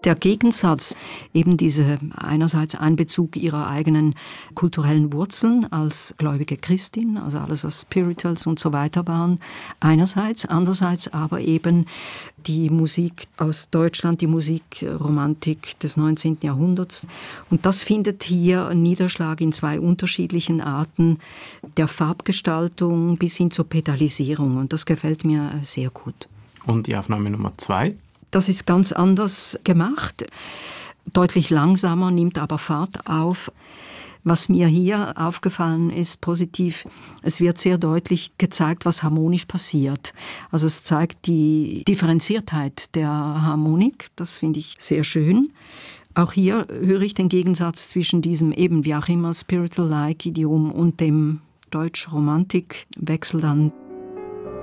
Der Gegensatz, eben diese einerseits Einbezug ihrer eigenen kulturellen Wurzeln als gläubige Christin, also alles was Spirituals und so weiter waren, einerseits, andererseits aber eben die Musik aus Deutschland, die Musikromantik des 19. Jahrhunderts. Und das findet hier Niederschlag in zwei unterschiedlichen Arten der Farbgestaltung bis hin zur Pedalisierung. Und das gefällt mir sehr gut. Und die Aufnahme Nummer 2? Das ist ganz anders gemacht, deutlich langsamer, nimmt aber Fahrt auf. Was mir hier aufgefallen ist, positiv, es wird sehr deutlich gezeigt, was harmonisch passiert. Also es zeigt die Differenziertheit der Harmonik, das finde ich sehr schön. Auch hier höre ich den Gegensatz zwischen diesem eben wie auch immer Spiritual-like Idiom und dem Deutsch-Romantik-Wechsel dann